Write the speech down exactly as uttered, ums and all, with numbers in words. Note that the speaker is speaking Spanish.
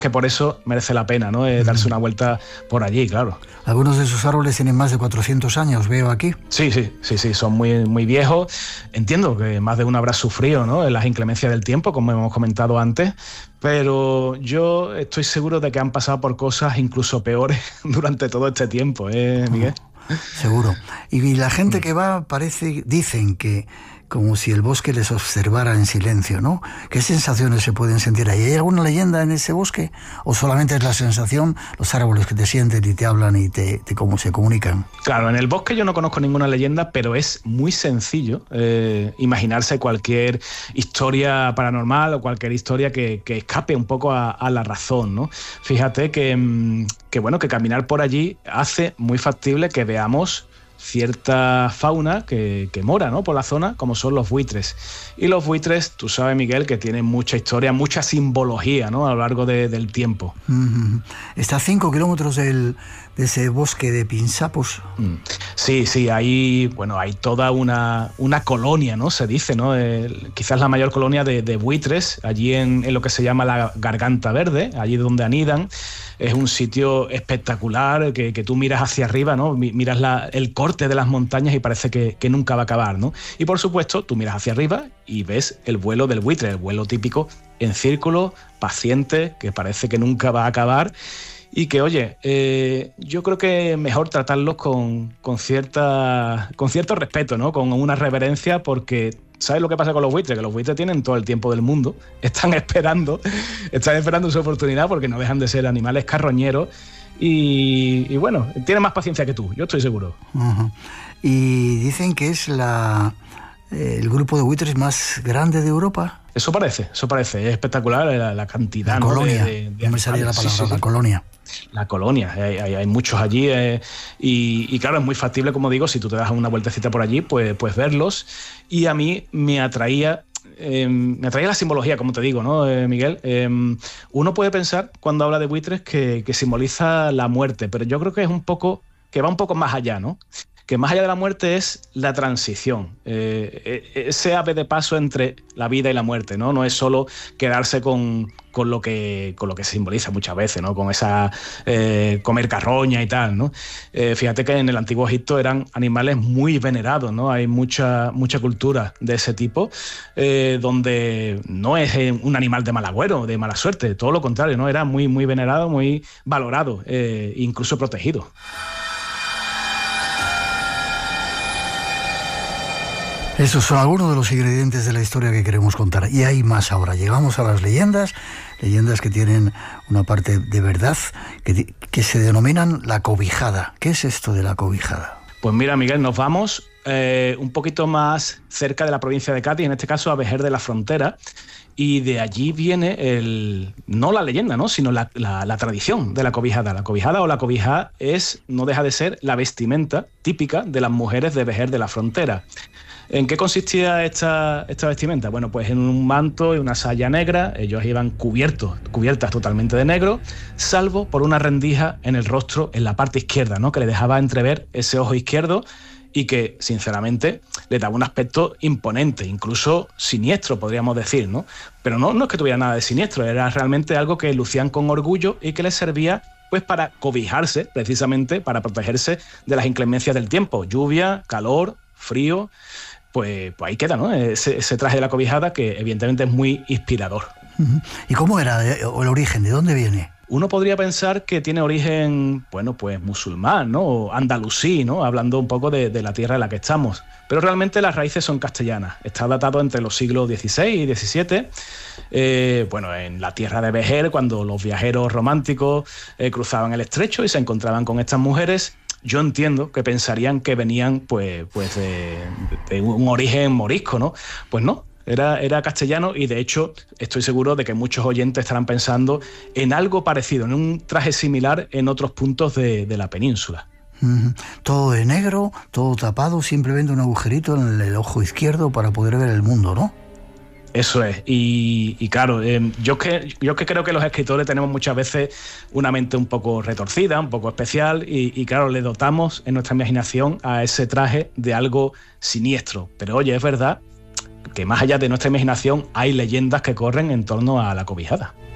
que por eso merece la pena, ¿no? Eh, darse una vuelta por allí, claro. Algunos de esos árboles tienen más de cuatrocientos años, veo aquí. Sí, sí, sí, sí, son muy, muy viejos. Entiendo que más de uno habrá sufrido, ¿no?, en las inclemencias del tiempo, como hemos comentado antes, pero yo estoy seguro de que han pasado por cosas incluso peores durante todo este tiempo, ¿eh, Miguel? Oh, seguro. Y la gente que va, parece, dicen que como si el bosque les observara en silencio, ¿no? ¿Qué sensaciones se pueden sentir ahí? ¿Hay alguna leyenda en ese bosque? ¿O solamente es la sensación, los árboles que te sienten y te hablan y te, te cómo se comunican? Claro, en el bosque yo no conozco ninguna leyenda, pero es muy sencillo eh, imaginarse cualquier historia paranormal o cualquier historia que, que escape un poco a, a la razón, ¿no? Fíjate que, que, bueno, que caminar por allí hace muy factible que veamos cierta fauna que, que mora, ¿no?, por la zona, como son los buitres. Y los buitres, tú sabes, Miguel, que tienen mucha historia, mucha simbología, ¿no?, a lo largo de, del tiempo. Mm-hmm. Está a cinco kilómetros del, de ese bosque de Pinsapos. Mm. Sí, sí, hay, bueno, hay toda una, una colonia, ¿no?, se dice, ¿no? Eh, quizás la mayor colonia de, de buitres, allí en, en lo que se llama la Garganta Verde, allí donde anidan. Es un sitio espectacular, que, que tú miras hacia arriba, ¿no? Miras la, el corte de las montañas y parece que, que nunca va a acabar, ¿no? Y por supuesto, tú miras hacia arriba y ves el vuelo del buitre, el vuelo típico en círculo, paciente, que parece que nunca va a acabar. Y que, oye, eh, yo creo que es mejor tratarlos con, con, cierta, con cierto respeto, ¿no?, con una reverencia, porque ¿sabes lo que pasa con los buitres? Que los buitres tienen todo el tiempo del mundo, están esperando, están esperando su oportunidad, porque no dejan de ser animales carroñeros y, y bueno, tienen más paciencia que tú, yo estoy seguro. Uh-huh. Y dicen que es la, el grupo de buitres más grande de Europa. Eso parece, eso parece, es espectacular la, la cantidad. La colonia, ¿no? de, de, de no me salía la palabra, sí, sí, sí. La colonia. La colonia, hay, hay, hay muchos allí eh, y, y claro, es muy factible, como digo, si tú te das una vueltecita por allí, pues, pues verlos. Y a mí me atraía, eh, me atraía la simbología, como te digo, ¿no, eh, Miguel? Eh, uno puede pensar, cuando habla de buitres, que, que simboliza la muerte, pero yo creo que es un poco, que va un poco más allá, ¿no? Que más allá de la muerte es la transición, eh, ese ave de paso entre la vida y la muerte, ¿no? No es solo quedarse con, con, lo, que, con lo que se simboliza muchas veces, ¿no? Con esa eh, comer carroña y tal, ¿no? Eh, fíjate que en el Antiguo Egipto eran animales muy venerados, ¿no? Hay mucha, mucha cultura de ese tipo, eh, donde no es un animal de mal agüero, de mala suerte, todo lo contrario, ¿no? Era muy, muy venerado, muy valorado, eh, incluso protegido. Esos son algunos de los ingredientes de la historia que queremos contar. Y hay más ahora. Llegamos a las leyendas, leyendas que tienen una parte de verdad, que, que se denominan la cobijada. ¿Qué es esto de la cobijada? Pues mira, Miguel, nos vamos eh, un poquito más cerca de la provincia de Cádiz, en este caso a Vejer de la Frontera, y de allí viene el, no la leyenda, ¿no?, sino la, la, la tradición de la cobijada. La cobijada o la cobijada es, no deja de ser, la vestimenta típica de las mujeres de Vejer de la Frontera. ¿En qué consistía esta, esta vestimenta? Bueno, pues en un manto y una saya negra. Ellos iban cubiertos, cubiertas totalmente de negro, salvo por una rendija en el rostro, en la parte izquierda, ¿no?, que le dejaba entrever ese ojo izquierdo y que, sinceramente, le daba un aspecto imponente, incluso siniestro, podríamos decir, ¿no? Pero no, no es que tuviera nada de siniestro, era realmente algo que lucían con orgullo y que les servía pues para cobijarse, precisamente para protegerse de las inclemencias del tiempo, lluvia, calor, frío. Pues, pues ahí queda, ¿no?, ese, ese traje de la cobijada, que evidentemente es muy inspirador. ¿Y cómo era el origen? ¿De dónde viene? Uno podría pensar que tiene origen, bueno, pues musulmán, ¿no?, o andalusí, ¿no?, hablando un poco de, de la tierra en la que estamos. Pero realmente las raíces son castellanas. Está datado entre los siglos dieciséis y diecisiete. Eh, bueno, en la tierra de Vejer, cuando los viajeros románticos eh, cruzaban el estrecho y se encontraban con estas mujeres, yo entiendo que pensarían que venían pues, pues de, de un origen morisco, ¿no? Pues no, era, era castellano, y de hecho estoy seguro de que muchos oyentes estarán pensando en algo parecido, en un traje similar en otros puntos de, de la península. Uh-huh. Todo de negro, todo tapado, simplemente un agujerito en el ojo izquierdo para poder ver el mundo, ¿no? Eso es, y, y claro, eh, yo, que, yo que creo que los escritores tenemos muchas veces una mente un poco retorcida, un poco especial, y, y claro, le dotamos en nuestra imaginación a ese traje de algo siniestro. Pero oye, es verdad que más allá de nuestra imaginación hay leyendas que corren en torno a la cobijada.